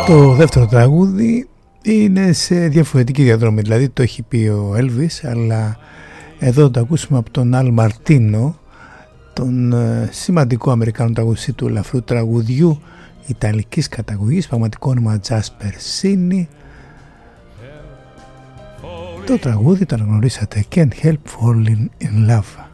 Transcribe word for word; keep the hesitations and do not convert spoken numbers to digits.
Το δεύτερο τραγούδι είναι σε διαφορετική διαδρομή, δηλαδή το έχει πει ο Elvis, αλλά εδώ το ακούσουμε από τον Al Martino, τον σημαντικό Αμερικάνο τραγουδιστή του ελαφρού τραγουδιού ιταλικής καταγωγής, πραγματικό όνομα Jasper Cini. Το τραγούδι το αναγνωρίσατε, Can't Help Falling in Love.